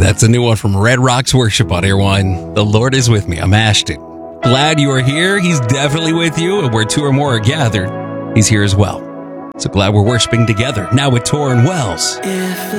That's a new one from Red Rocks Worship on Airwine. The Lord is with me. I'm Ashton. Glad you are here. He's definitely with you. And where two or more are gathered, he's here as well. So glad we're worshiping together. Now with Torrin Wells. If